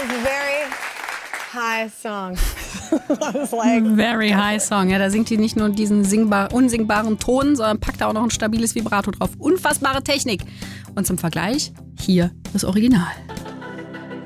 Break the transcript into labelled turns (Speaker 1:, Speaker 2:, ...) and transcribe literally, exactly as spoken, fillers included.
Speaker 1: was very high song. I was like,
Speaker 2: very high song. Ja, da singt die nicht nur diesen singbar, unsingbaren Ton, sondern packt da auch noch ein stabiles Vibrato drauf. Unfassbare Technik. Und zum Vergleich, hier das Original.